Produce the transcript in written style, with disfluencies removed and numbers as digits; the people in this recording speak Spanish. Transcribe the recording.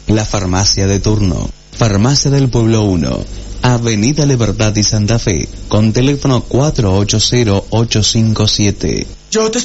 La farmacia de turno. Farmacia del Pueblo 1, Avenida Libertad y Santa Fe, con teléfono 480-857. Yo te